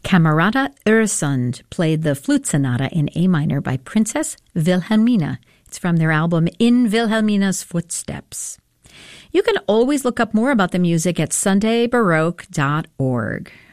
Camerata Öresund played the flute sonata in A minor by Princess Wilhelmina. It's from their album In Wilhelmina's Footsteps. You can always look up more about the music at sundaybaroque.org.